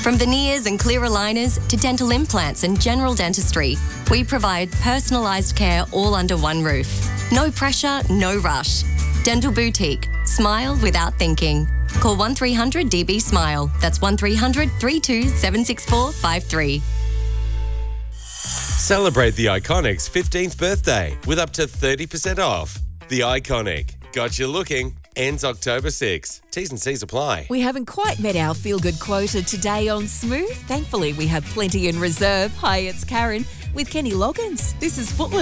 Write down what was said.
From veneers and clear aligners to dental implants and general dentistry, we provide personalised care all under one roof. No pressure, no rush. Dental Boutique. Smile without thinking. Call 1300 DB Smile. That's 1300 32 764 53. Celebrate the Iconic's 15th birthday with up to 30% off. The Iconic. Got you looking. Ends October 6. T's and C's apply. We haven't quite met our feel-good quota today on Smooth. Thankfully, we have plenty in reserve. Hi, it's Karen with Kenny Loggins. This is Footloose.